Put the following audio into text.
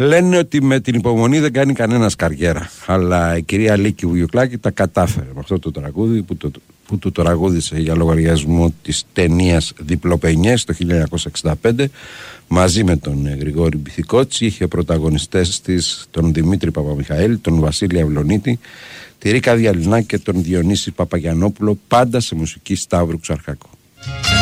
Λένε ότι με την υπομονή δεν κάνει κανένας καριέρα. Αλλά η κυρία Λίκη Βουγιουκλάκη τα κατάφερε με αυτό το τραγούδι που το τραγούδισε για λογαριασμό της ταινίας Διπλοπενιές το 1965 μαζί με τον Γρηγόρη Μπιθικότσι. Είχε πρωταγωνιστές της τον Δημήτρη Παπαμιχαήλ, τον Βασίλη Αυλονίτη, τη Ρίκα Διαλυνά και τον Διονύση Παπαγιανόπουλο, πάντα σε μουσική Σταύρου Ξαρχάκου.